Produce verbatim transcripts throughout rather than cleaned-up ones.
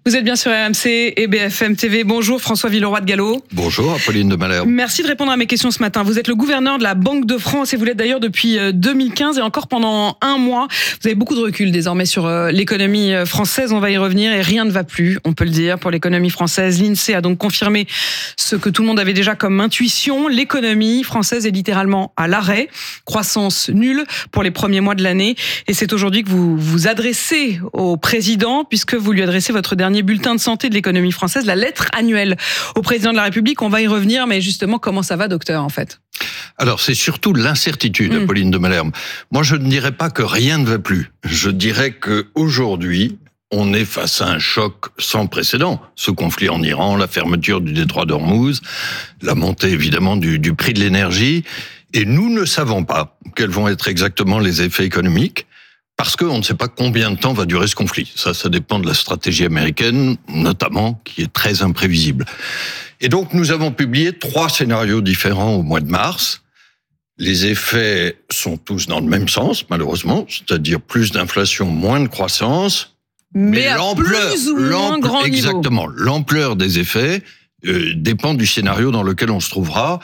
Vous êtes bien sur R M C et B F M T V. Bonjour François Villeroy de Galhau. Bonjour Apolline de Malherbe. Merci de répondre à mes questions ce matin. Vous êtes le gouverneur de la Banque de France et vous l'êtes d'ailleurs depuis deux mille quinze et encore pendant un mois. Vous avez beaucoup de recul désormais sur l'économie française. On va y revenir et rien ne va plus, on peut le dire, pour l'économie française. L'INSEE a donc confirmé ce que tout le monde avait déjà comme intuition. L'économie française est littéralement à l'arrêt. Croissance nulle pour les premiers mois de l'année. Et c'est aujourd'hui que vous vous adressez au président puisque vous lui adressez votre dernier bulletin de santé de l'économie française, la lettre annuelle au président de la République. On va y revenir, mais justement, comment ça va, docteur, en fait ? Alors, c'est surtout l'incertitude, mmh. Apolline de Malherbe. Moi, je ne dirais pas que rien ne va plus. Je dirais qu'aujourd'hui, on est face à un choc sans précédent. Ce conflit en Iran, la fermeture du détroit d'Ormuz, la montée, évidemment, du, du prix de l'énergie. Et nous ne savons pas quels vont être exactement les effets économiques. Parce qu'on ne sait pas combien de temps va durer ce conflit. Ça, ça dépend de la stratégie américaine, notamment, qui est très imprévisible. Et donc, nous avons publié trois scénarios différents au mois de mars. Les effets sont tous dans le même sens, malheureusement, c'est-à-dire plus d'inflation, moins de croissance. Mais, mais à l'ampleur, plus ou moins grand niveau. Exactement. L'ampleur des effets euh, dépend du scénario dans lequel on se trouvera.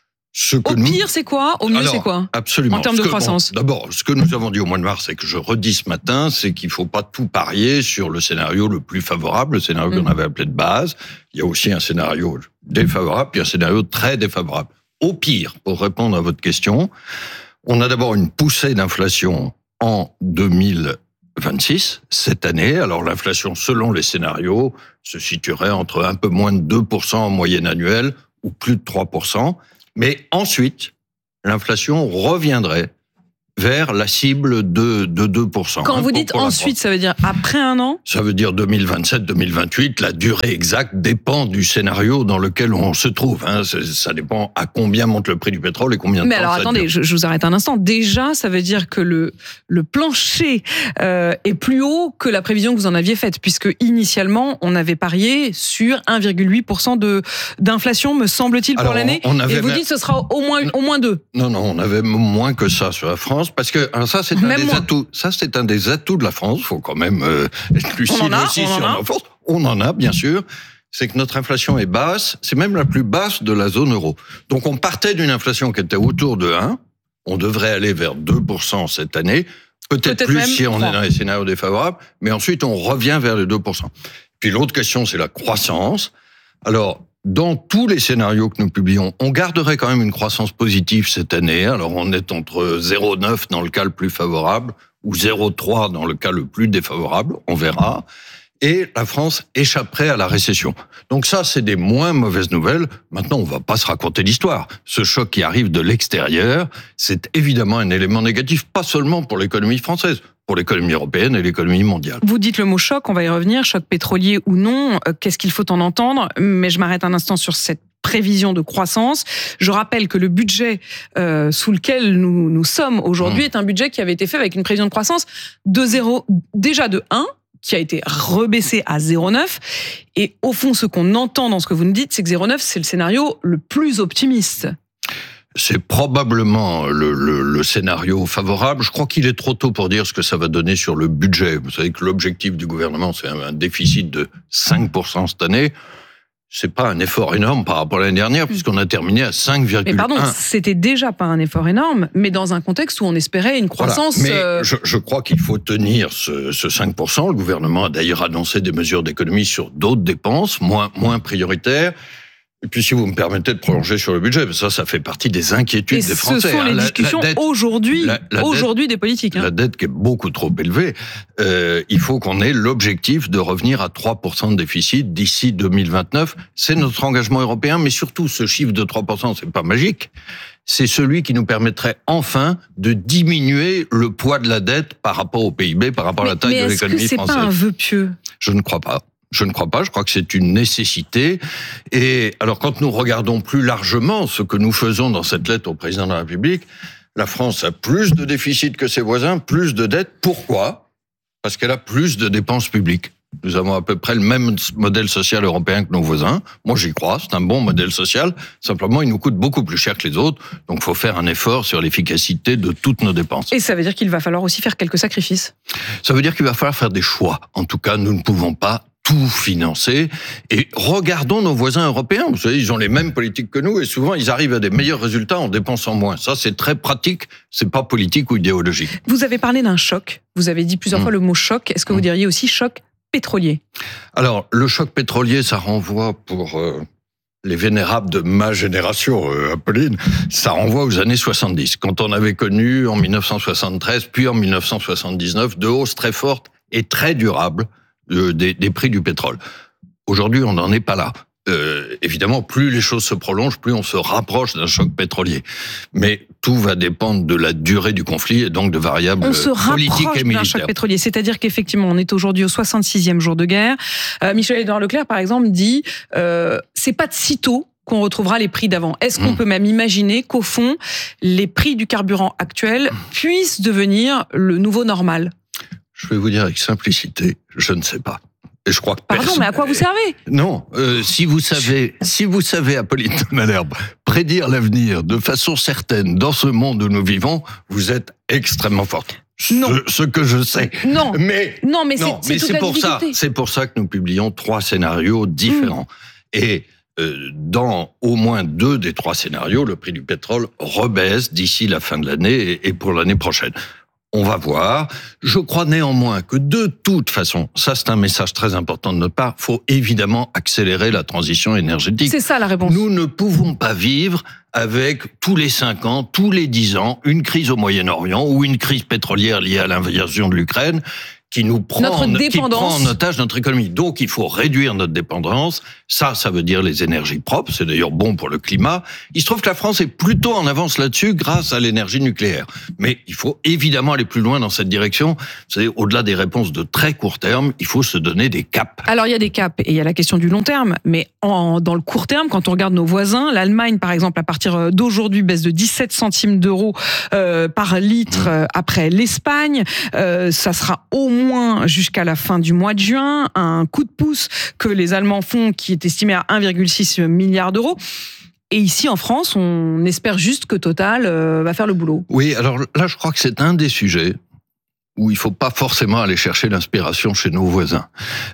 Ce que au nous... pire, c'est quoi ? Au mieux, Alors, c'est quoi ? Absolument. En termes de que, croissance. Bon, d'abord, ce que nous avons dit au mois de mars et que je redis ce matin, c'est qu'il ne faut pas tout parier sur le scénario le plus favorable, le scénario mmh. qu'on avait appelé de base. Il y a aussi un scénario défavorable, puis un scénario très défavorable. Au pire, pour répondre à votre question, on a d'abord une poussée d'inflation en deux mille vingt-six, cette année. Alors l'inflation, selon les scénarios, se situerait entre un peu moins de deux pour cent en moyenne annuelle ou plus de trois pour cent. Mais ensuite, l'inflation reviendrait vers la cible de, de deux pour cent. Quand vous dites ensuite, ça veut dire après un an ? Ça veut dire deux mille vingt-sept deux mille vingt-huit. La durée exacte dépend du scénario dans lequel on se trouve. Hein. Ça dépend à combien monte le prix du pétrole et combien de Mais temps alors ça attendez, dure. Je, je vous arrête un instant. Déjà, ça veut dire que le, le plancher euh, est plus haut que la prévision que vous en aviez faite, puisque initialement, on avait parié sur un virgule huit pour cent de, d'inflation, me semble-t-il, pour alors, l'année. Et vous dites que ce sera au moins, au moins deux. Non, non, on avait moins que ça sur la France. Parce que alors ça, c'est un même des moi. atouts. Ça, c'est un des atouts de la France. Il faut quand même euh, être lucide on en a, aussi on sur en a. nos forces. On en a, bien sûr. C'est que notre inflation est basse. C'est même la plus basse de la zone euro. Donc, on partait d'une inflation qui était autour de un. On devrait aller vers deux pour cent cette année. Peut-être, Peut-être plus si on est dans les scénarios défavorables. Mais ensuite, on revient vers les deux pour cent. Puis l'autre question, c'est la croissance. Alors, dans tous les scénarios que nous publions, on garderait quand même une croissance positive cette année. Alors, on est entre zéro virgule neuf dans le cas le plus favorable ou zéro virgule trois dans le cas le plus défavorable. On verra. Et la France échapperait à la récession. Donc ça, c'est des moins mauvaises nouvelles. Maintenant, on va pas se raconter l'histoire. Ce choc qui arrive de l'extérieur, c'est évidemment un élément négatif, pas seulement pour l'économie française, pour l'économie européenne et l'économie mondiale. Vous dites le mot choc, on va y revenir, choc pétrolier ou non, qu'est-ce qu'il faut en entendre ? Mais je m'arrête un instant sur cette prévision de croissance. Je rappelle que le budget euh, sous lequel nous, nous sommes aujourd'hui mmh. est un budget qui avait été fait avec une prévision de croissance de zéro, déjà de un, qui a été rebaissé à zéro virgule neuf. Et au fond, ce qu'on entend dans ce que vous nous dites, c'est que zéro virgule neuf, c'est le scénario le plus optimiste. C'est probablement le, le, le scénario favorable. Je crois qu'il est trop tôt pour dire ce que ça va donner sur le budget. Vous savez que l'objectif du gouvernement, c'est un déficit de cinq pour cent cette année. C'est pas un effort énorme par rapport à l'année dernière, puisqu'on a terminé à cinq virgule un. Mais pardon, c'était déjà pas un effort énorme, mais dans un contexte où on espérait une croissance... Voilà. Mais euh... je, je crois qu'il faut tenir ce, ce cinq pour cent. Le gouvernement a d'ailleurs annoncé des mesures d'économie sur d'autres dépenses, moins, moins prioritaires. Et puis, si vous me permettez de prolonger sur le budget, ça, ça fait partie des inquiétudes et des Français. Ce sont les la, discussions la dette, aujourd'hui, la, la aujourd'hui dette, des politiques. Hein. La dette qui est beaucoup trop élevée. Euh, il faut qu'on ait l'objectif de revenir à trois pour cent de déficit d'ici deux mille vingt-neuf. C'est notre engagement européen, mais surtout, ce chiffre de trois pour cent, c'est pas magique. C'est celui qui nous permettrait enfin de diminuer le poids de la dette par rapport au P I B, par rapport mais, à la taille mais de l'économie française. Mais est-ce que c'est pas un vœu pieux ? Je ne crois pas. Je ne crois pas, je crois que c'est une nécessité. Et alors, quand nous regardons plus largement ce que nous faisons dans cette lettre au président de la République, la France a plus de déficit que ses voisins, plus de dettes. Pourquoi ? Parce qu'elle a plus de dépenses publiques. Nous avons à peu près le même modèle social européen que nos voisins. Moi, j'y crois, c'est un bon modèle social. Simplement, il nous coûte beaucoup plus cher que les autres. Donc, il faut faire un effort sur l'efficacité de toutes nos dépenses. Et ça veut dire qu'il va falloir aussi faire quelques sacrifices ? Ça veut dire qu'il va falloir faire des choix. En tout cas, nous ne pouvons pas tout financer. Et regardons nos voisins européens. Vous savez, ils ont les mêmes politiques que nous et souvent, ils arrivent à des meilleurs résultats en dépensant moins. Ça, c'est très pratique. C'est pas politique ou idéologique. Vous avez parlé d'un choc. Vous avez dit plusieurs mmh. fois le mot choc. Est-ce que vous diriez aussi choc pétrolier? Alors, le choc pétrolier, ça renvoie pour euh, les vénérables de ma génération, euh, Apolline, ça renvoie aux années soixante-dix, quand on avait connu en mille neuf cent soixante-treize, puis en mille neuf cent soixante-dix-neuf, de hausses très fortes et très durables euh, des, des prix du pétrole. Aujourd'hui, on n'en est pas là. Euh, évidemment, plus les choses se prolongent, plus on se rapproche d'un choc pétrolier. Mais tout va dépendre de la durée du conflit et donc de variables on se politiques et militaires. D'un choc pétrolier, c'est-à-dire qu'effectivement, on est aujourd'hui au soixante-sixième jour de guerre. Euh, Michel-Édouard Leclerc, par exemple, dit euh, c'est pas de sitôt qu'on retrouvera les prix d'avant. Est-ce qu'on mmh. peut même imaginer qu'au fond, les prix du carburant actuel puissent devenir le nouveau normal? Je vais vous dire avec simplicité, je ne sais pas. Et je crois que Pardon, personne... mais à quoi vous servez? Non, euh, si vous savez, si vous savez, Apolline de Malherbe, prédire l'avenir de façon certaine dans ce monde où nous vivons, vous êtes extrêmement forte. Non. Ce, ce que je sais. Non. Mais non, mais non, c'est, mais c'est, c'est pour ça. C'est pour ça que nous publions trois scénarios différents. Mmh. Et euh, dans au moins deux des trois scénarios, le prix du pétrole rebaisse d'ici la fin de l'année et, et pour l'année prochaine. On va voir. Je crois néanmoins que de toute façon, ça c'est un message très important de notre part, il faut évidemment accélérer la transition énergétique. C'est ça la réponse. Nous ne pouvons pas vivre avec tous les cinq ans, tous les dix ans, une crise au Moyen-Orient ou une crise pétrolière liée à l'invasion de l'Ukraine qui nous prend, notre en, qui dépendance. prend en otage notre économie. Donc, il faut réduire notre dépendance. Ça, ça veut dire les énergies propres. C'est d'ailleurs bon pour le climat. Il se trouve que la France est plutôt en avance là-dessus grâce à l'énergie nucléaire. Mais il faut évidemment aller plus loin dans cette direction. Vous savez, au-delà des réponses de très court terme, il faut se donner des caps. Alors, il y a des caps et il y a la question du long terme. Mais en, dans le court terme, quand on regarde nos voisins, l'Allemagne, par exemple, à partir d'aujourd'hui, baisse de dix-sept centimes d'euros euh, par litre euh, après l'Espagne. Euh, ça sera au moins jusqu'à la fin du mois de juin, un coup de pouce que les Allemands font qui est estimé à un virgule six milliard d'euros. Et ici, en France, on espère juste que Total euh, va faire le boulot. Oui, alors là, je crois que c'est un des sujets où il ne faut pas forcément aller chercher l'inspiration chez nos voisins.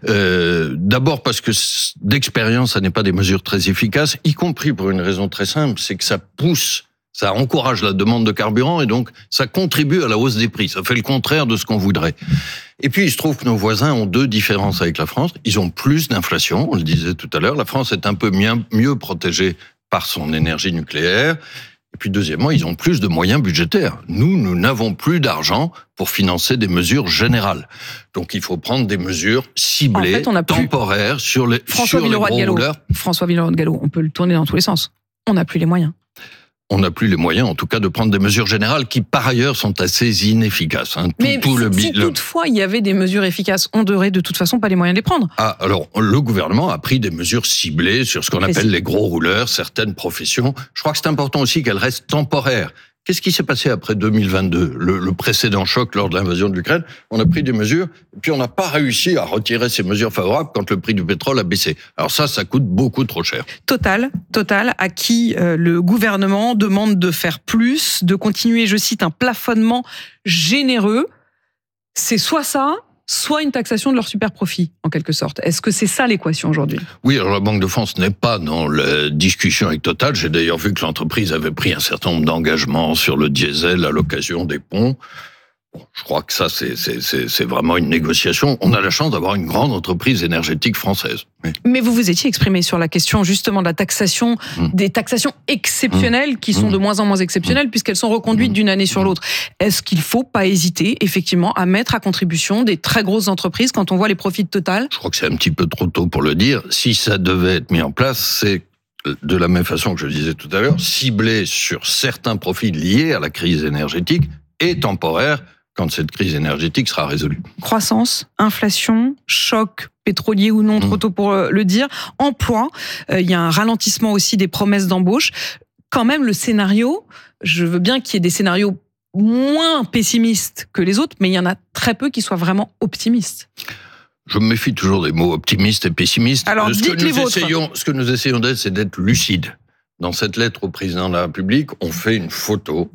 Euh, d'abord parce que d'expérience, ça n'est pas des mesures très efficaces, y compris pour une raison très simple, c'est que ça pousse, ça encourage la demande de carburant et donc ça contribue à la hausse des prix. Ça fait le contraire de ce qu'on voudrait. Et puis, il se trouve que nos voisins ont deux différences avec la France. Ils ont plus d'inflation, on le disait tout à l'heure. La France est un peu mieux protégée par son énergie nucléaire. Et puis, deuxièmement, ils ont plus de moyens budgétaires. Nous, nous n'avons plus d'argent pour financer des mesures générales. Donc, il faut prendre des mesures ciblées, en fait, on a temporaires, plus... sur les, François sur les gros rouleurs. François Villeroy-de-Galhau, on peut le tourner dans tous les sens. On n'a plus les moyens. On n'a plus les moyens, en tout cas, de prendre des mesures générales qui, par ailleurs, sont assez inefficaces. Hein. Tout, Mais tout le, si le... toutefois il y avait des mesures efficaces, on n'aurait de toute façon pas les moyens de les prendre. Ah, alors, le gouvernement a pris des mesures ciblées sur ce qu'on Précis. appelle les gros rouleurs, certaines professions. Je crois que c'est important aussi qu'elles restent temporaires. Qu'est-ce qui s'est passé après deux mille vingt-deux, le, le précédent choc lors de l'invasion de l'Ukraine? On a pris des mesures, et puis on n'a pas réussi à retirer ces mesures favorables quand le prix du pétrole a baissé. Alors ça, ça coûte beaucoup trop cher. Total, Total, à qui euh, le gouvernement demande de faire plus, de continuer, je cite, un plafonnement généreux. C'est soit ça, soit une taxation de leurs super profits, en quelque sorte. Est-ce que c'est ça l'équation aujourd'hui? Oui, alors la Banque de France n'est pas dans la discussion avec Total. J'ai d'ailleurs vu que l'entreprise avait pris un certain nombre d'engagements sur le diesel à l'occasion des ponts. Bon, je crois que ça, c'est, c'est, c'est, c'est vraiment une négociation. On a la chance d'avoir une grande entreprise énergétique française. Oui. Mais vous vous étiez exprimé sur la question justement de la taxation, mmh. des taxations exceptionnelles qui sont mmh. de moins en moins exceptionnelles mmh. puisqu'elles sont reconduites mmh. d'une année sur l'autre. Est-ce qu'il ne faut pas hésiter effectivement à mettre à contribution des très grosses entreprises quand on voit les profits de Total? Je crois que c'est un petit peu trop tôt pour le dire. Si ça devait être mis en place, c'est de la même façon que je le disais tout à l'heure, ciblé sur certains profits liés à la crise énergétique et temporaire, quand cette crise énergétique sera résolue. Croissance, inflation, choc pétrolier ou non, trop tôt pour le dire, emploi, euh, il y a un ralentissement aussi des promesses d'embauche. Quand même, le scénario, je veux bien qu'il y ait des scénarios moins pessimistes que les autres, mais il y en a très peu qui soient vraiment optimistes. Je me méfie toujours des mots optimistes et pessimistes. Alors, ce, dites que les nous vôtres. essayons, ce que nous essayons d'être, c'est d'être lucides. Dans cette lettre au président de la République, on fait une photo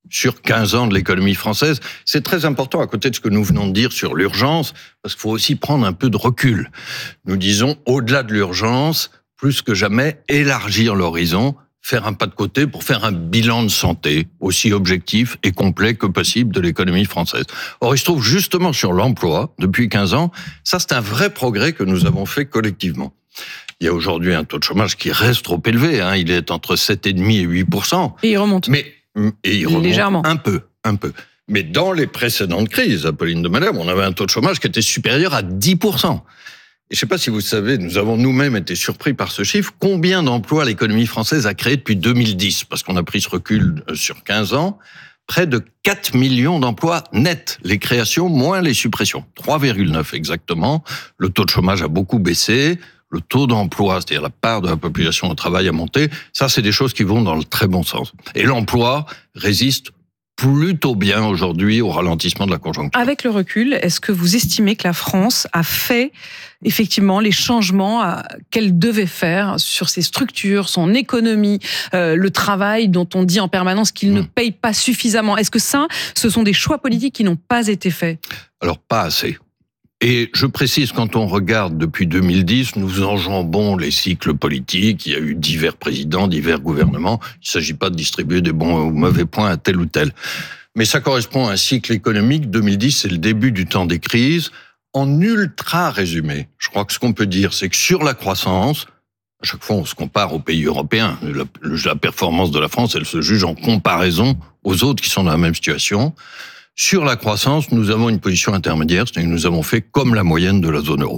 sur quinze ans de l'économie française. C'est très important à côté de ce que nous venons de dire sur l'urgence, parce qu'il faut aussi prendre un peu de recul. Nous disons, au-delà de l'urgence, plus que jamais, élargir l'horizon, faire un pas de côté pour faire un bilan de santé aussi objectif et complet que possible de l'économie française. Or, il se trouve justement sur l'emploi, depuis quinze ans, ça c'est un vrai progrès que nous avons fait collectivement. Il y a aujourd'hui un taux de chômage qui reste trop élevé, hein, il est entre sept virgule cinq et huit pour cent. Et il remonte. Mais Et il remonte légèrement. un peu, un peu. Mais dans les précédentes crises, Apolline de Malherbe, on avait un taux de chômage qui était supérieur à dix pour cent. Et je ne sais pas si vous savez, nous avons nous-mêmes été surpris par ce chiffre. Combien d'emplois l'économie française a créé depuis deux mille dix? Parce qu'on a pris ce recul sur quinze ans. Près de quatre millions d'emplois nets. Les créations moins les suppressions. trois virgule neuf exactement. Le taux de chômage a beaucoup baissé. Le taux d'emploi, c'est-à-dire la part de la population au travail a monté. Ça, c'est des choses qui vont dans le très bon sens. Et l'emploi résiste plutôt bien aujourd'hui au ralentissement de la conjoncture. Avec le recul, est-ce que vous estimez que la France a fait effectivement les changements qu'elle devait faire sur ses structures, son économie, euh, le travail dont on dit en permanence qu'il mmh. ne paye pas suffisamment? Est-ce que ça, ce sont des choix politiques qui n'ont pas été faits? Alors, pas assez. Et je précise, quand on regarde depuis deux mille dix, nous enjambons les cycles politiques. Il y a eu divers présidents, divers gouvernements. Il ne s'agit pas de distribuer des bons ou mauvais points à tel ou tel. Mais ça correspond à un cycle économique. deux mille dix, c'est le début du temps des crises. En ultra résumé, je crois que ce qu'on peut dire, c'est que sur la croissance, à chaque fois on se compare aux pays européens. La, la performance de la France, elle se juge en comparaison aux autres qui sont dans la même situation. Sur la croissance, nous avons une position intermédiaire, c'est-à-dire que nous avons fait comme la moyenne de la zone euro.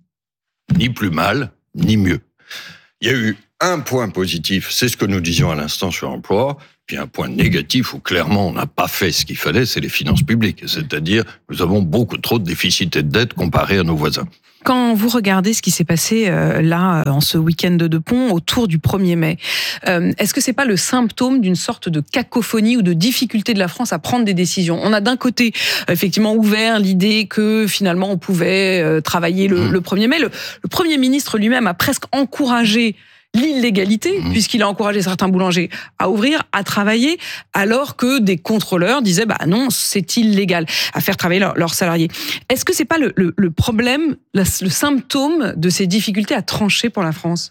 Ni plus mal, ni mieux. Il y a eu un point positif, c'est ce que nous disions à l'instant sur l'emploi, puis un point négatif où clairement on n'a pas fait ce qu'il fallait, c'est les finances publiques. C'est-à-dire nous avons beaucoup trop de déficits et de dettes comparés à nos voisins. Quand vous regardez ce qui s'est passé euh, là, en ce week-end de pont, autour du premier mai, euh, est-ce que c'est pas le symptôme d'une sorte de cacophonie ou de difficulté de la France à prendre des décisions? On a d'un côté, effectivement, ouvert l'idée que finalement on pouvait euh, travailler le, mmh. le premier mai. Le, le Premier ministre lui-même a presque encouragé l'illégalité, mmh. puisqu'il a encouragé certains boulangers à ouvrir, à travailler, alors que des contrôleurs disaient bah non, c'est illégal, à faire travailler leurs leur salariés. Est-ce que c'est pas le, le, le problème, le symptôme de ces difficultés à trancher pour la France?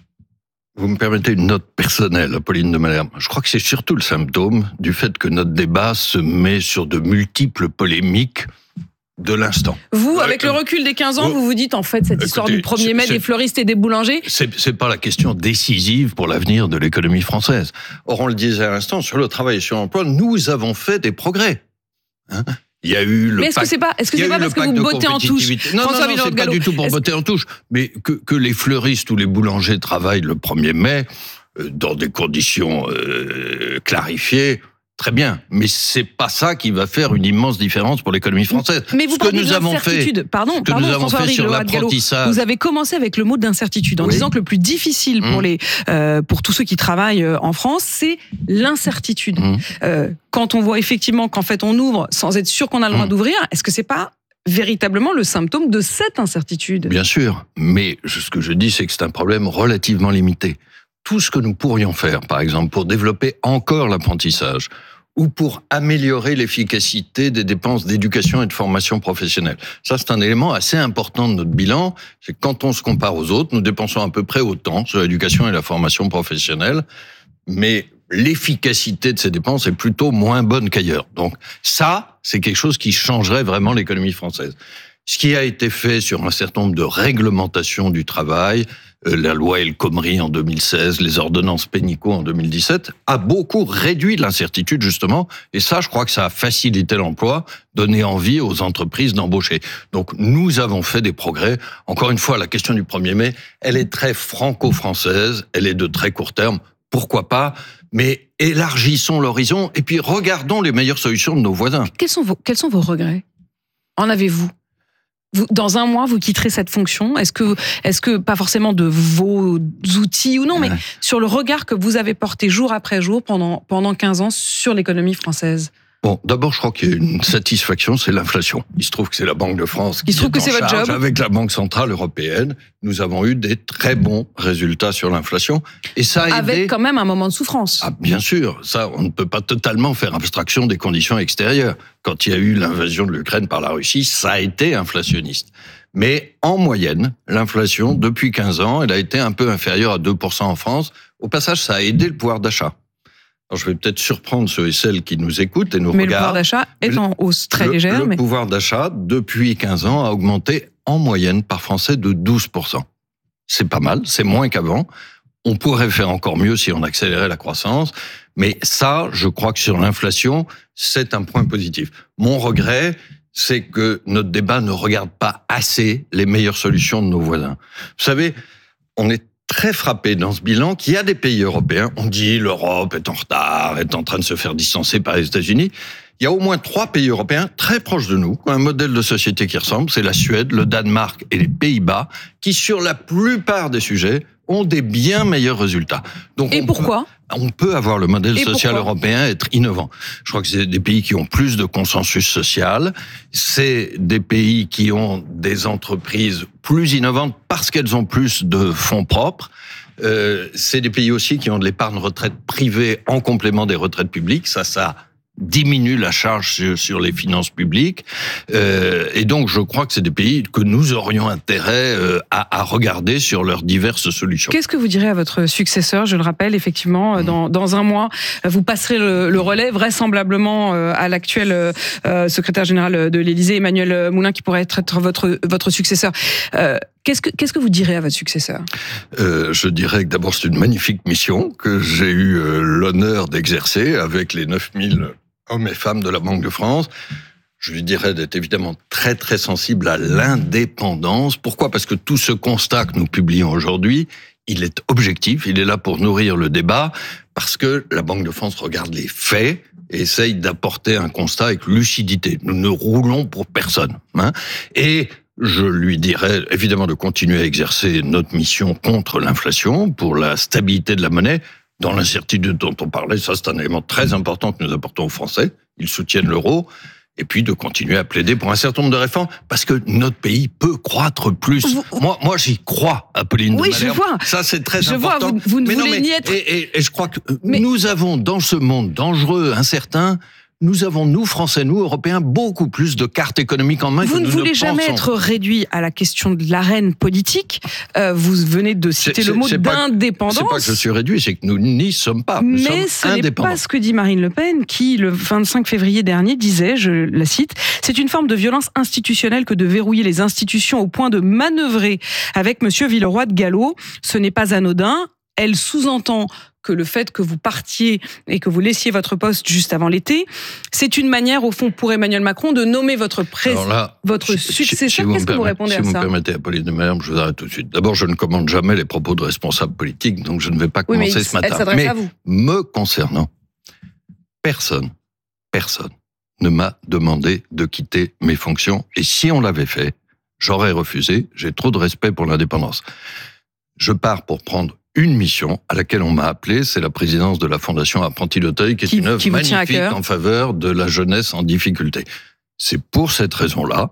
Vous me permettez une note personnelle, Apolline de Malherbe. Je crois que c'est surtout le symptôme du fait que notre débat se met sur de multiples polémiques de l'instant. Vous, avec euh, le recul des quinze ans, vous, vous vous dites en fait cette écoutez, histoire du premier mai des fleuristes et des boulangers? C'est, c'est pas la question décisive pour l'avenir de l'économie française. Or, on le disait à l'instant, sur le travail et sur l'emploi, nous avons fait des progrès. Hein? Il y a eu le mais est-ce pacte, que c'est pas, est-ce que c'est pas parce que vous bottez en touche? Non, François non, non, c'est pas du tout pour est-ce... botter en touche. Mais que, que les fleuristes ou les boulangers travaillent le premier mai, euh, dans des conditions euh, clarifiées, très bien, mais c'est pas ça qui va faire une immense différence pour l'économie française. Mais vous ce que nous avons fait, pardon, ce que pardon, nous avons fait sur l'apprentissage. Vous avez commencé avec le mot d'incertitude en oui. disant que le plus difficile pour mmh. les, euh, pour tous ceux qui travaillent en France, c'est l'incertitude. Mmh. Euh, quand on voit effectivement qu'en fait on ouvre sans être sûr qu'on a le droit mmh. d'ouvrir, est-ce que c'est pas véritablement le symptôme de cette incertitude? Bien sûr, mais ce que je dis, c'est que c'est un problème relativement limité. Tout ce que nous pourrions faire, par exemple, pour développer encore l'apprentissage, ou pour améliorer l'efficacité des dépenses d'éducation et de formation professionnelle. Ça, c'est un élément assez important de notre bilan. C'est que quand on se compare aux autres, nous dépensons à peu près autant sur l'éducation et la formation professionnelle, mais l'efficacité de ces dépenses est plutôt moins bonne qu'ailleurs. Donc ça, c'est quelque chose qui changerait vraiment l'économie française. Ce qui a été fait sur un certain nombre de réglementations du travail, euh, la loi El Khomri en deux mille seize, les ordonnances Pénicaud en deux mille dix-sept, a beaucoup réduit l'incertitude justement. Et ça, je crois que ça a facilité l'emploi, donné envie aux entreprises d'embaucher. Donc nous avons fait des progrès. Encore une fois, la question du premier mai, elle est très franco-française, elle est de très court terme. Pourquoi pas? Mais élargissons l'horizon et puis regardons les meilleures solutions de nos voisins. Quels sont vos, quels sont vos regrets? En avez-vous? Vous, dans un mois, vous quitterez cette fonction. Est-ce que, est-ce que pas forcément de vos outils ou non, ouais. mais sur le regard que vous avez porté jour après jour pendant, pendant quinze ans sur l'économie française? Bon, d'abord, je crois qu'il y a une satisfaction, c'est l'inflation. Il se trouve que c'est la Banque de France qui Il se trouve est que en c'est votre charge job. avec la Banque Centrale Européenne. Nous avons eu des très bons résultats sur l'inflation. Et ça a aidé... Avec quand même un moment de souffrance. Ah, bien sûr, ça, on ne peut pas totalement faire abstraction des conditions extérieures. Quand il y a eu l'invasion de l'Ukraine par la Russie, ça a été inflationniste. Mais en moyenne, l'inflation, depuis quinze ans, elle a été un peu inférieure à deux pour cent en France. Au passage, ça a aidé le pouvoir d'achat. Alors, je vais peut-être surprendre ceux et celles qui nous écoutent et nous mais regardent. Le pouvoir d'achat est en hausse très le, légère. Le mais... pouvoir d'achat, depuis quinze ans, a augmenté en moyenne par Français de douze pour cent. C'est pas mal, c'est moins qu'avant. On pourrait faire encore mieux si on accélérait la croissance. Mais ça, je crois que sur l'inflation, c'est un point positif. Mon regret, c'est que notre débat ne regarde pas assez les meilleures solutions de nos voisins. Vous savez, on est très frappé dans ce bilan qu'il y a des pays européens, on dit l'Europe est en retard, est en train de se faire distancer par les États-Unis. Il y a au moins trois pays européens très proches de nous, un modèle de société qui ressemble, c'est la Suède, le Danemark et les Pays-Bas, qui sur la plupart des sujets ont des bien meilleurs résultats. Donc et on pourquoi peut, On peut avoir le modèle et social pourquoi européen, être innovant. Je crois que c'est des pays qui ont plus de consensus social, c'est des pays qui ont des entreprises plus innovantes parce qu'elles ont plus de fonds propres. Euh, c'est des pays aussi qui ont de l'épargne retraite privée en complément des retraites publiques. Ça, ça diminue la charge sur, sur les finances publiques. Euh, et donc, je crois que c'est des pays que nous aurions intérêt euh, à, à regarder sur leurs diverses solutions. Qu'est-ce que vous direz à votre successeur ? Je le rappelle, effectivement, mmh. dans, dans un mois, vous passerez le, le relais vraisemblablement à l'actuel euh, secrétaire général de l'Élysée, Emmanuel Moulin, qui pourrait être, être votre, votre successeur. Euh, Qu'est-ce que, qu'est-ce que vous direz à votre successeur ? euh, Je dirais que d'abord, c'est une magnifique mission que j'ai eu euh, l'honneur d'exercer avec les neuf mille hommes et femmes de la Banque de France. Je lui dirais d'être évidemment très très sensible à l'indépendance. Pourquoi ? Parce que tout ce constat que nous publions aujourd'hui, il est objectif, il est là pour nourrir le débat, parce que la Banque de France regarde les faits et essaye d'apporter un constat avec lucidité. Nous ne roulons pour personne. Hein, et je lui dirais évidemment de continuer à exercer notre mission contre l'inflation, pour la stabilité de la monnaie. Dans l'incertitude dont on parlait, ça c'est un élément très important que nous apportons aux Français. Ils soutiennent l'euro. Et puis de continuer à plaider pour un certain nombre de réformes, parce que notre pays peut croître plus. Vous... Moi, moi, j'y crois, Apolline oui, de Malherbe. Je vois. Ça, c'est très je important. Vois, vous, vous ne mais voulez non, mais, ni être... Et, et, et je crois que mais... nous avons, dans ce monde dangereux, incertain, nous avons, nous, Français, nous, Européens, beaucoup plus de cartes économiques en main vous que nous ne pensons. Vous ne voulez jamais être réduit à la question de l'arène politique. Euh, vous venez de citer c'est, le mot c'est d'indépendance. C'est pas que je suis réduit, c'est que nous n'y sommes pas. Nous Mais sommes ce n'est pas ce que dit Marine Le Pen, qui, le vingt-cinq février dernier, disait, je la cite, « C'est une forme de violence institutionnelle que de verrouiller les institutions au point de manœuvrer avec monsieur Villeroy de Galhau. Ce n'est pas anodin. » Elle sous-entend que le fait que vous partiez et que vous laissiez votre poste juste avant l'été, c'est une manière, au fond, pour Emmanuel Macron de nommer votre, pré... là, votre si, successeur. Si, si Qu'est-ce que vous répondez si à ça ? Si vous me permettez, Apolline de Malherbe, je vous arrête tout de suite. D'abord, je ne commande jamais les propos de responsables politiques, donc je ne vais pas oui, commencer mais ce matin. Elle s'adresse mais à vous. Me concernant, personne, personne ne m'a demandé de quitter mes fonctions. Et si on l'avait fait, j'aurais refusé. J'ai trop de respect pour l'indépendance. Je pars pour prendre une mission à laquelle on m'a appelé, c'est la présidence de la Fondation Apprentis d'Auteuil, qui est qui, une œuvre magnifique en faveur de la jeunesse en difficulté. C'est pour cette raison-là,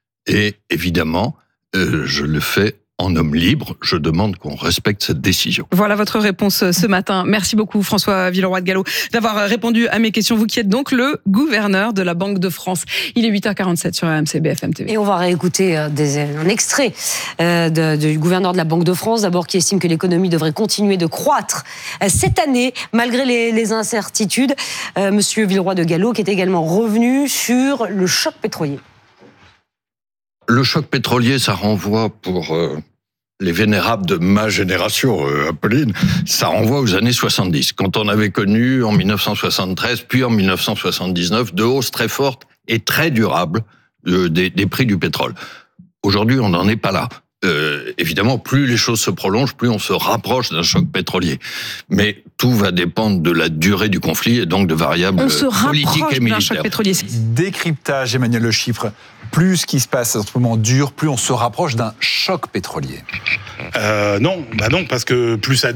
et évidemment, euh, je le fais en homme libre, je demande qu'on respecte cette décision. Voilà votre réponse ce matin. Merci beaucoup François Villeroy de Galhau d'avoir répondu à mes questions. Vous qui êtes donc le gouverneur de la Banque de France. Il est huit heures quarante-sept sur R M C B F M T V. Et on va réécouter des, un extrait euh, de, de, du gouverneur de la Banque de France, d'abord qui estime que l'économie devrait continuer de croître cette année, malgré les, les incertitudes. Euh, Monsieur Villeroy de Galhau qui est également revenu sur le choc pétrolier. Le choc pétrolier, ça renvoie pour euh, les vénérables de ma génération, euh, Apolline, ça renvoie aux années soixante-dix, quand on avait connu en mille neuf cent soixante-treize, puis en mille neuf cent soixante-dix-neuf, de hausses très fortes et très durables euh, des, des prix du pétrole. Aujourd'hui, on n'en est pas là. Euh, évidemment, plus les choses se prolongent, plus on se rapproche d'un choc pétrolier. Mais tout va dépendre de la durée du conflit et donc de variables politiques et militaires. Choc pétrolier. Décryptage, Emmanuel Le Chypre. Plus ce qui se passe en ce moment dure, plus on se rapproche d'un choc pétrolier. Euh, non, bah non, parce que plus ça dure,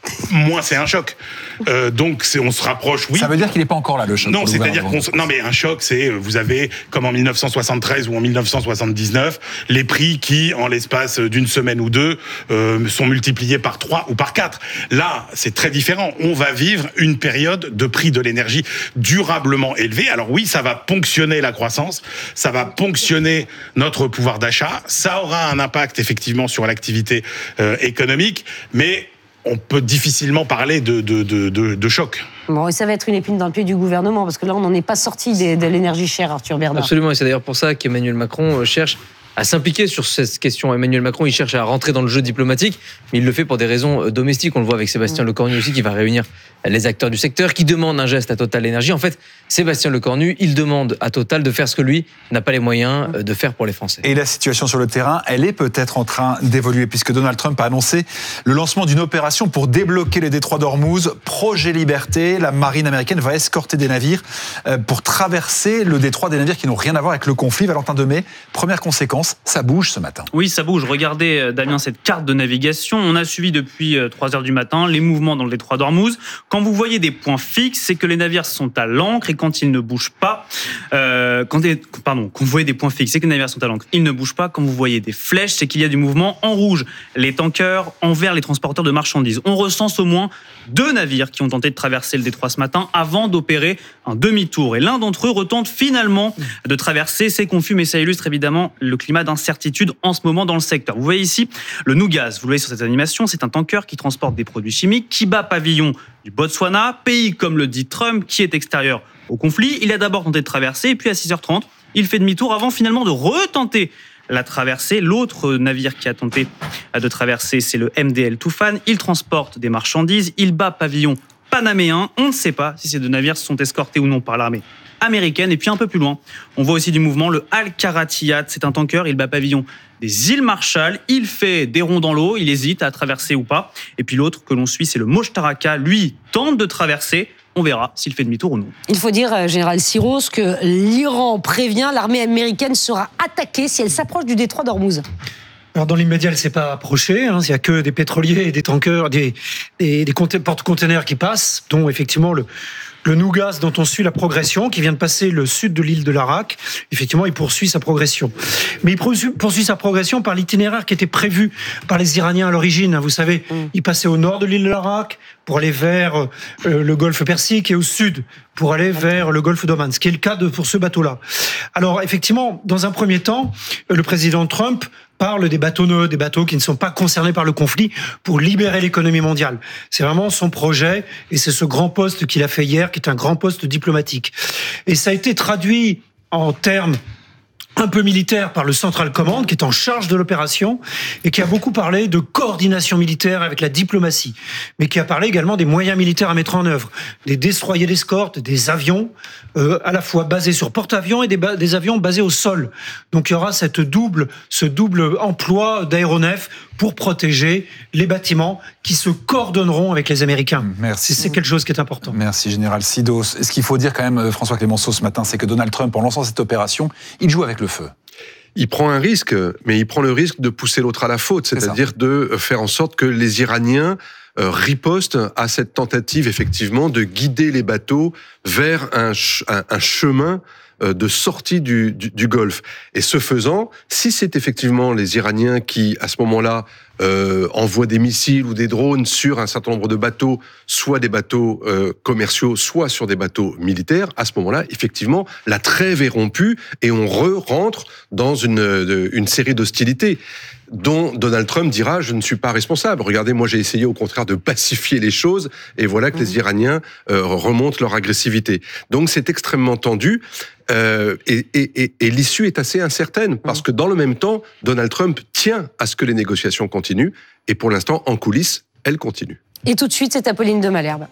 moins c'est un choc. Euh, donc c'est, on se rapproche, oui. Ça veut dire qu'il n'est pas encore là, le choc. Non, c'est-à-dire qu'on non mais un choc, c'est vous avez comme en dix-neuf cent soixante-treize ou en dix-neuf cent soixante-dix-neuf les prix qui en l'espace d'une semaine ou deux euh, sont multipliés par trois ou par quatre. Là, c'est très différent. On va vivre une période de prix de l'énergie durablement élevé. Alors oui, ça va ponctionner la croissance, ça va ponctionner notre pouvoir d'achat, ça aura un impact effectivement sur l'activité euh, économique, mais on peut difficilement parler de, de, de, de, de choc. Bon, et ça va être une épine dans le pied du gouvernement, parce que là, on n'en est pas sorti de, de l'énergie chère, Arthur Bernard. Absolument, et c'est d'ailleurs pour ça qu'Emmanuel Macron cherche à s'impliquer sur cette question. Emmanuel Macron, il cherche à rentrer dans le jeu diplomatique, mais il le fait pour des raisons domestiques. On le voit avec Sébastien Lecornu aussi, qui va réunir les acteurs du secteur, qui demande un geste à Total Énergie. En fait, Sébastien Lecornu, il demande à Total de faire ce que lui n'a pas les moyens de faire pour les Français. Et la situation sur le terrain, elle est peut-être en train d'évoluer, puisque Donald Trump a annoncé le lancement d'une opération pour débloquer les détroits d'Ormuz. Projet Liberté, la marine américaine va escorter des navires pour traverser le détroit, des navires qui n'ont rien à voir avec le conflit. Valentin Demey, première conséquence, ça bouge ce matin. Oui, ça bouge. Regardez, Damien, cette carte de navigation. On a suivi depuis trois heures du matin les mouvements dans le détroit d'Ormuz. Quand vous voyez des points fixes, c'est que les navires sont à l'ancre, et quand ils ne bougent pas, euh, quand, des, pardon, quand vous voyez des points fixes, c'est que les navires sont à l'ancre, ils ne bougent pas. Quand vous voyez des flèches, c'est qu'il y a du mouvement en rouge. Les tankers envers les transporteurs de marchandises. On recense au moins deux navires qui ont tenté de traverser le détroit ce matin avant d'opérer un demi-tour. Et l'un d'entre eux retente finalement de traverser. C'est confus, mais ça illustre évidemment le climat d'incertitude en ce moment dans le secteur. Vous voyez ici le Nougaz. Vous le voyez sur cette animation, c'est un tanker qui transporte des produits chimiques, qui bat pavillon du Botswana, pays, comme le dit Trump, qui est extérieur au conflit. Il a d'abord tenté de traverser, et puis à six heures trente, il fait demi-tour avant finalement de retenter la traversée. L'autre navire qui a tenté de traverser, c'est le M D L Toufan. Il transporte des marchandises, il bat pavillon panaméen. On ne sait pas si ces deux navires sont escortés ou non par l'armée américaine. Et puis un peu plus loin, on voit aussi du mouvement, le Al-Karatiyat. C'est un tanker, il bat pavillon des îles Marshall. Il fait des ronds dans l'eau, il hésite à traverser ou pas. Et puis l'autre que l'on suit, c'est le Moshtaraka. Lui tente de traverser. On verra s'il fait demi-tour ou non. Il faut dire, euh, Général Syros, que l'Iran prévient, l'armée américaine sera attaquée si elle s'approche du détroit d'Ormuz. Alors dans l'immédiat, elle ne s'est pas approchée. Hein. Il n'y a que des pétroliers et des tankers, des, des, des porte-containers qui passent, dont effectivement le, le Nougaz dont on suit la progression, qui vient de passer le sud de l'île de Larak. Effectivement, il poursuit sa progression. Mais il poursuit, poursuit sa progression par l'itinéraire qui était prévu par les Iraniens à l'origine. Vous savez, mm. il passait au nord de l'île de Larak pour aller vers euh, le golfe Persique, et au sud pour aller vers le golfe d'Oman, ce qui est le cas de, pour ce bateau-là. Alors effectivement, dans un premier temps, le président Trump parle des bateaux neutres, des bateaux qui ne sont pas concernés par le conflit, pour libérer l'économie mondiale. C'est vraiment son projet, et c'est ce grand poste qu'il a fait hier, qui est un grand poste diplomatique. Et ça a été traduit en termes un peu militaire par le Central Command, qui est en charge de l'opération et qui a beaucoup parlé de coordination militaire avec la diplomatie, mais qui a parlé également des moyens militaires à mettre en œuvre, des destroyers d'escorte, des avions, euh, à la fois basés sur porte-avions et des, ba- des avions basés au sol. Donc il y aura cette double, ce double emploi d'aéronefs pour protéger les bâtiments qui se coordonneront avec les Américains. Merci. C'est quelque chose qui est important. Merci, Général Syros. Et ce qu'il faut dire quand même, François Clémenceau, ce matin, c'est que Donald Trump, en lançant cette opération, il joue avec le feu. Il prend un risque, mais il prend le risque de pousser l'autre à la faute, c'est-à-dire de faire en sorte que les Iraniens euh, ripostent à cette tentative, effectivement, de guider les bateaux vers un, ch- un, un chemin de sortie du, du, du Golfe. Et ce faisant, si c'est effectivement les Iraniens qui, à ce moment-là, euh, envoient des missiles ou des drones sur un certain nombre de bateaux, soit des bateaux euh, commerciaux, soit sur des bateaux militaires, à ce moment-là, effectivement, la trêve est rompue et on re-rentre dans une, une série d'hostilités dont Donald Trump dira « je ne suis pas responsable ». Regardez, moi j'ai essayé au contraire de pacifier les choses et voilà que mmh. les Iraniens euh, remontent leur agressivité. Donc c'est extrêmement tendu euh, et, et, et, et l'issue est assez incertaine parce que dans le même temps, Donald Trump tient à ce que les négociations continuent et pour l'instant, en coulisses, elles continuent. Et tout de suite, c'est Apolline de Malherbe.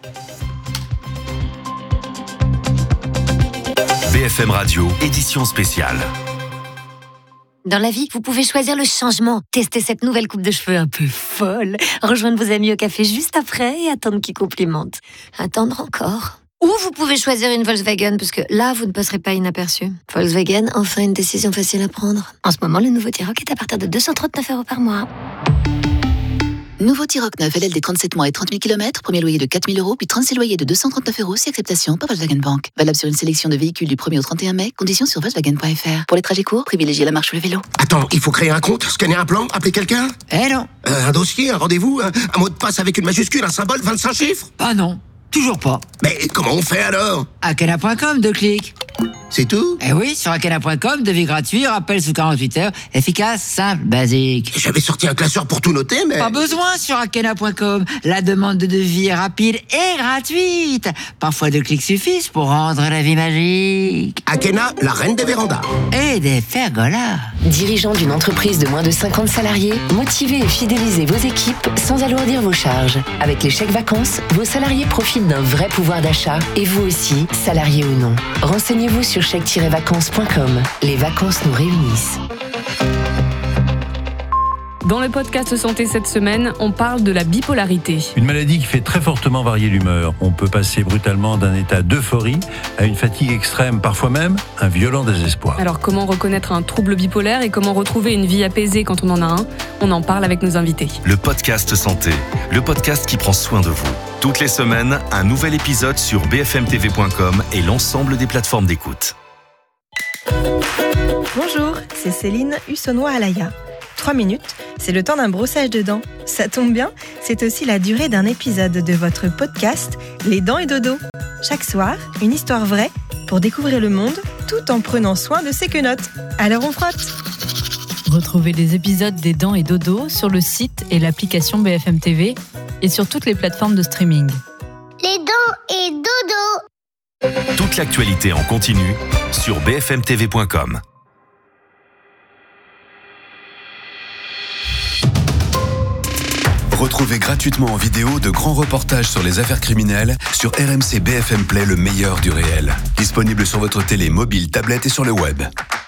B F M Radio, édition spéciale. Dans la vie, vous pouvez choisir le changement. Tester cette nouvelle coupe de cheveux un peu folle. Rejoindre vos amis au café juste après et attendre qu'ils complimentent. Attendre encore. Ou vous pouvez choisir une Volkswagen, parce que là, vous ne passerez pas inaperçu. Volkswagen, enfin une décision facile à prendre. En ce moment, le nouveau T-Roc est à partir de deux cent trente-neuf euros par mois. Nouveau T-Roc neuf L L D trente-sept mois et trente mille kilomètres, premier loyer de quatre mille euros, puis trente-six loyers de deux cent trente-neuf euros, si acceptation par Volkswagen Bank. Valable sur une sélection de véhicules du premier au trente et un mai, conditions sur Volkswagen point F R. Pour les trajets courts, privilégiez la marche ou le vélo. Attends, il faut créer un compte, scanner un plan, appeler quelqu'un ? Eh non. Euh, un dossier, un rendez-vous, un, un mot de passe avec une majuscule, un symbole, vingt-cinq chiffres ? Ah non, toujours pas. Mais comment on fait alors ? Akena point com, deux clics. C'est tout ? Eh oui, sur akena point com, devis gratuit, rappel sous quarante-huit heures, efficace, simple, basique. J'avais sorti un classeur pour tout noter, mais... Pas besoin sur akena point com. La demande de devis est rapide et gratuite. Parfois deux clics suffisent pour rendre la vie magique. Akena, la reine des vérandas. Et des pergolas. Dirigeant d'une entreprise de moins de cinquante salariés, motivez et fidélisez vos équipes sans alourdir vos charges. Avec les chèques vacances, vos salariés profitent d'un vrai pouvoir d'achat et vous aussi, salariés ou non. Renseignez-vous sur chèque tiret vacances point com. Les vacances nous réunissent. Dans le podcast Santé cette semaine, on parle de la bipolarité. Une maladie qui fait très fortement varier l'humeur. On peut passer brutalement d'un état d'euphorie à une fatigue extrême, parfois même un violent désespoir. Alors comment reconnaître un trouble bipolaire et comment retrouver une vie apaisée quand on en a un ? On en parle avec nos invités. Le podcast Santé, le podcast qui prend soin de vous. Toutes les semaines, un nouvel épisode sur b f m t v point com et l'ensemble des plateformes d'écoute. Bonjour, c'est Céline Hussonnois-Alaya. Trois minutes, c'est le temps d'un brossage de dents. Ça tombe bien, c'est aussi la durée d'un épisode de votre podcast Les Dents et Dodo. Chaque soir, une histoire vraie pour découvrir le monde tout en prenant soin de ses quenottes. Alors on frotte. Retrouvez les épisodes des Dents et Dodo sur le site et l'application B F M T V et sur toutes les plateformes de streaming. Les Dents et Dodo. Toute l'actualité en continu sur b f m t v point com. Retrouvez gratuitement en vidéo de grands reportages sur les affaires criminelles sur R M C B F M Play, le meilleur du réel. Disponible sur votre télé, mobile, tablette et sur le web.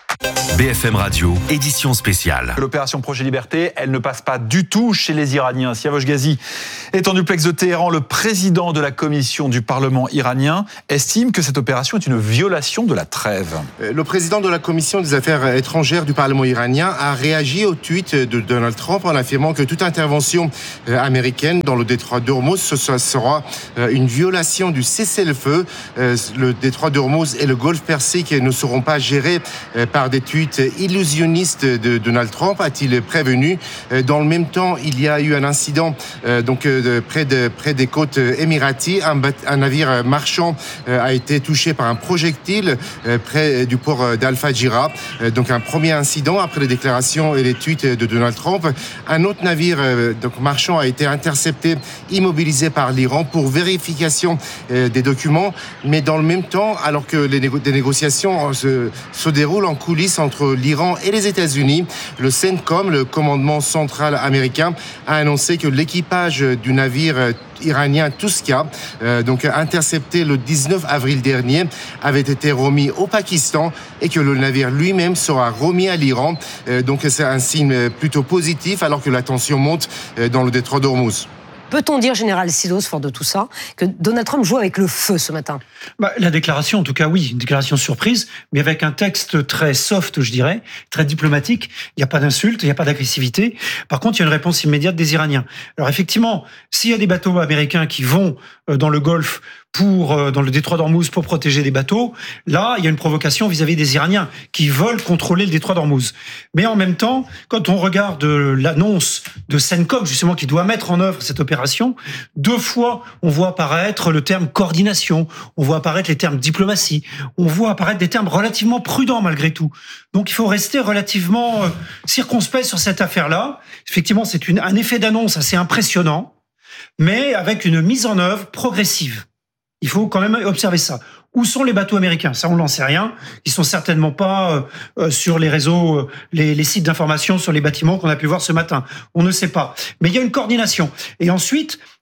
B F M Radio, édition spéciale. L'opération Projet Liberté, elle ne passe pas du tout chez les Iraniens. Siavosh Ghazi est en duplex de Téhéran. Le président de la commission du Parlement iranien estime que cette opération est une violation de la trêve. Le président de la commission des affaires étrangères du Parlement iranien a réagi au tweet de Donald Trump en affirmant que toute intervention américaine dans le détroit d'Ormuz ce sera une violation du cessez-le-feu. Le détroit d'Ormuz et le golfe Persique ne seront pas gérés par des tweets illusionniste de Donald Trump, a-t-il prévenu. Dans le même temps, il y a eu un incident euh, donc de, près, de, près des côtes émiraties. Un, un navire marchand euh, a été touché par un projectile euh, près du port d'Al-Fajira. Euh, donc un premier incident après les déclarations et les tweets de Donald Trump. Un autre navire euh, donc marchand a été intercepté, immobilisé par l'Iran pour vérification euh, des documents. Mais dans le même temps, alors que les négo- des négociations se, se déroulent en coulisses entre l'Iran et les États-Unis, le CENTCOM, le commandement central américain, a annoncé que l'équipage du navire iranien Tuska, euh, donc intercepté le dix-neuf avril dernier, avait été remis au Pakistan et que le navire lui-même sera remis à l'Iran. Euh, donc c'est un signe plutôt positif alors que la tension monte euh, dans le détroit d'Ormuz. Peut-on dire, Général Sidos, fort de tout ça, que Donald Trump joue avec le feu ce matin ? Bah, la déclaration, en tout cas, oui, une déclaration surprise, mais avec un texte très soft, je dirais, très diplomatique. Il n'y a pas d'insulte, il n'y a pas d'agressivité. Par contre, il y a une réponse immédiate des Iraniens. Alors effectivement, s'il y a des bateaux américains qui vont dans le Golfe pour, dans le détroit d'Ormuz pour protéger des bateaux, là, il y a une provocation vis-à-vis des Iraniens qui veulent contrôler le détroit d'Ormuz. Mais en même temps, quand on regarde l'annonce de CENTCOM, justement, qui doit mettre en œuvre cette opération, deux fois, on voit apparaître le terme coordination, on voit apparaître les termes diplomatie, on voit apparaître des termes relativement prudents malgré tout. Donc il faut rester relativement circonspect sur cette affaire-là. Effectivement, c'est une, un effet d'annonce assez impressionnant, mais avec une mise en œuvre progressive. Il faut quand même observer ça. Où sont les bateaux américains ? Ça, on n'en sait rien. Ils sont certainement pas euh, sur les réseaux, euh, les, les sites d'information sur les bâtiments qu'on a pu voir ce matin. On ne sait pas. Mais il y a une coordination. Et ensuite,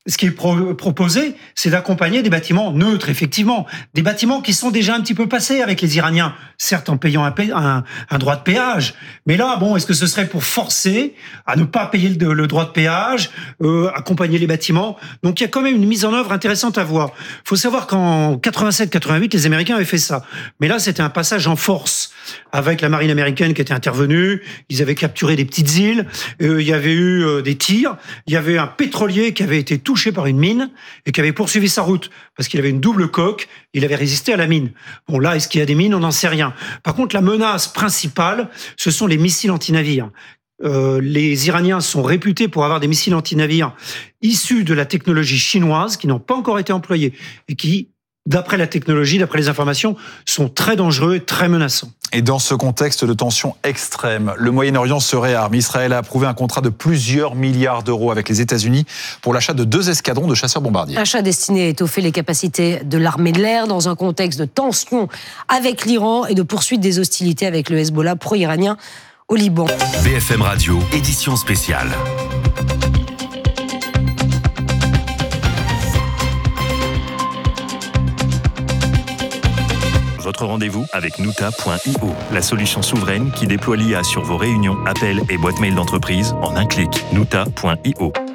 ce qui est pro- proposé, c'est d'accompagner des bâtiments neutres, effectivement. Des bâtiments qui sont déjà un petit peu passés avec les Iraniens, certes en payant un, pay- un, un droit de péage. Mais là, bon, est-ce que ce serait pour forcer à ne pas payer le, le droit de péage, euh, accompagner les bâtiments? Donc il y a quand même une mise en œuvre intéressante à voir. Il faut savoir qu'en quatre-vingt-sept quatre-vingt-huit, les Américains avaient fait ça. Mais là, c'était un passage en force avec la marine américaine qui était intervenue. Ils avaient capturé des petites îles. Euh, il y avait eu euh, des tirs. Il y avait un pétrolier qui avait été touché par une mine et qui avait poursuivi sa route parce qu'il avait une double coque. Il avait résisté à la mine. Bon, là, est-ce qu'il y a des mines? On n'en sait rien. Par contre, la menace principale, ce sont les missiles anti-navires. Euh, les Iraniens sont réputés pour avoir des missiles anti-navires issus de la technologie chinoise qui n'ont pas encore été employés et qui, d'après la technologie, d'après les informations, sont très dangereux et très menaçants. Et dans ce contexte de tension extrême, le Moyen-Orient se réarme. Israël a approuvé un contrat de plusieurs milliards d'euros avec les États-Unis pour l'achat de deux escadrons de chasseurs bombardiers. Achat destiné à étoffer les capacités de l'armée de l'air dans un contexte de tension avec l'Iran et de poursuite des hostilités avec le Hezbollah pro-iranien au Liban. B F M Radio, édition spéciale. Votre rendez-vous avec Nuta point i o, la solution souveraine qui déploie l'I A sur vos réunions, appels et boîtes mail d'entreprise en un clic. Nuta point i o.